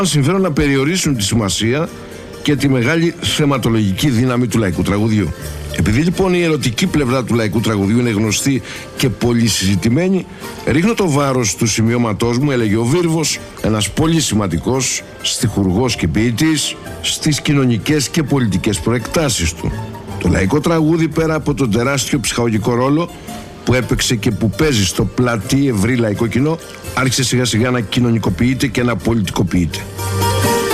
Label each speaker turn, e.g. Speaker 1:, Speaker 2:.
Speaker 1: συμφέρον να περιορίσουν τη σημασία και τη μεγάλη θεματολογική δύναμη του λαϊκού τραγουδιού. Επειδή λοιπόν η ερωτική πλευρά του λαϊκού τραγουδιού είναι γνωστή και πολύ συζητημένη, ρίχνω το βάρος του σημειώματός μου, έλεγε ο Βίρβος, ένας πολύ σημαντικός στιχουργός και ποιητής, στις κοινωνικές και πολιτικές προεκτάσεις του. Το λαϊκό τραγούδι, πέρα από τον τεράστιο ψυχαγωγικό ρόλο που έπαιξε και που παίζει στο πλατή ευρύ λαϊκό κοινό, άρχισε σιγά σιγά να κοινωνικοποιείται και να πολιτικοποιείται.